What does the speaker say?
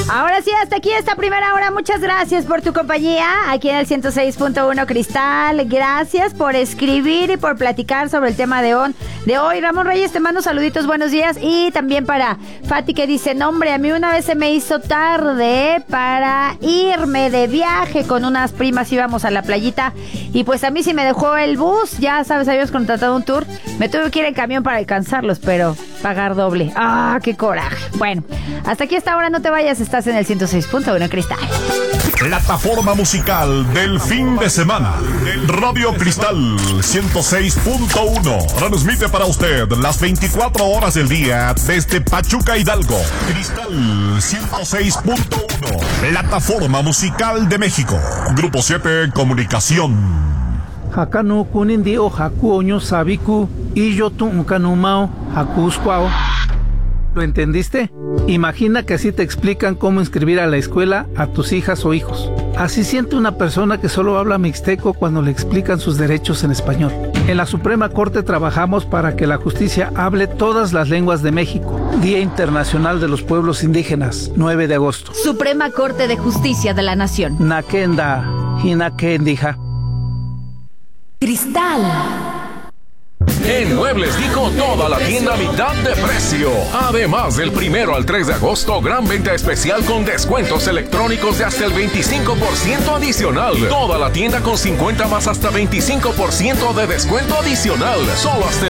Ahora sí, hasta aquí esta primera hora. Muchas gracias por tu compañía aquí en el 106.1 Cristal. Gracias por escribir y por platicar sobre el tema de hoy. Ramón Reyes, te mando saluditos, buenos días. Y también para Fati, que dice, no hombre, a mí una vez se me hizo tarde para irme de viaje con unas primas, íbamos a la playita y pues a mí sí me dejó el bus. Ya sabes, habíamos contratado un tour. Me tuve que ir en camión para alcanzarlos, pero pagar doble. ¡Ah, qué coraje! Bueno, hasta aquí esta hora, no te vayas, estás en el 106.1 Cristal. Plataforma musical del fin de semana. Radio Cristal 106.1. Transmite para usted las 24 horas del día desde Pachuca, Hidalgo. Cristal 106.1. Plataforma musical de México. Grupo 7 Comunicación. Hakanu kunindi o haku oño sabiku y yo tu kanumao hakuskwao. ¿Lo entendiste? Imagina que así te explican cómo inscribir a la escuela a tus hijas o hijos. Así siente una persona que solo habla mixteco cuando le explican sus derechos en español. En la Suprema Corte trabajamos para que la justicia hable todas las lenguas de México. Día Internacional de los Pueblos Indígenas, 9 de agosto. Suprema Corte de Justicia de la Nación. Nakenda, hinakendija. Cristal. En Muebles Dico, toda la tienda a mitad de precio. Además, del 1 al 3 de agosto, gran venta especial con descuentos electrónicos de hasta el 25% adicional. Toda la tienda con 50 más hasta 25% de descuento adicional. Solo hasta